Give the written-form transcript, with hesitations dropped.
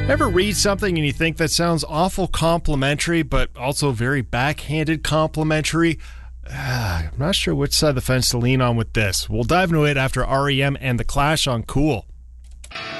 Ever read something and you think that sounds awful complimentary, but also very backhanded complimentary? I'm not sure which side of the fence to lean on with this. We'll dive into it after REM and The Clash on Cool.